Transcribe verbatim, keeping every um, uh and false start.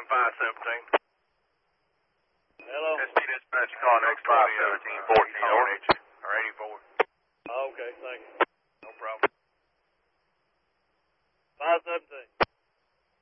five seventeen. Hello? S P dispatch, call next five seventeen fourteen, O R H.